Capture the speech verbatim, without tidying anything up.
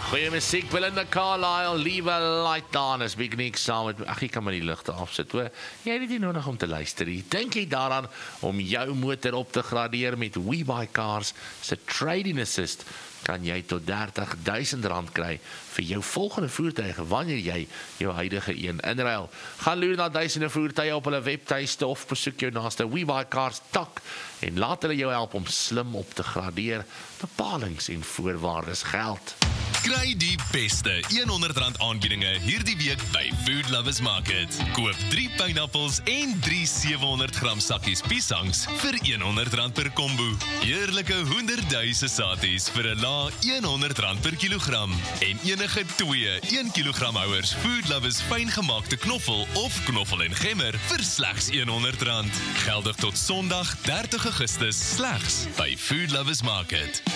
Goeie musiek, Belinda Carlisle, Leave a Light On, as Big Nick saam met, ag, ek kan maar die ligte afsit, hoor. Jy het nie nodig om te luister nie. Dink jy daaraan om jou motor op te gradeer met WeBuyCars se Trade-in Assist, kan jy tot dertig duisend rand kry vir jou volgende voertuig wanneer jy jou huidige een inruil. Gaan loer na duisende voertuie op hulle webtuiste of besoek jou naaste WeBuyCars tak en laat hulle jou help om slim op te gradeer. Bepalings en voorwaardes geld. Kry die beste honderd rand aanbiedinge hierdie week by Food Lovers Market. Koop drie pineappels en drie sewehonderd gram sakkies piesangs vir honderd rand per kombo. Heerlike hoenderduise saties vir 'n lae honderd rand per kilogram. En enige twee een kilogram houers Food Lovers fyngemaakte knoffel of knoffel en gemmer vir slegs honderd rand. Geldig tot Sondag dertig Augustus slegs by Food Lovers Market.